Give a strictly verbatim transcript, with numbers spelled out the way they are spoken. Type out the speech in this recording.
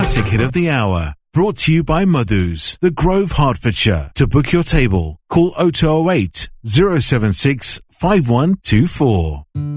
classic hit of the hour. Brought to you by Madhu's, The Grove, Hertfordshire. To book your table, call oh two oh eight, oh seven six, five one two four.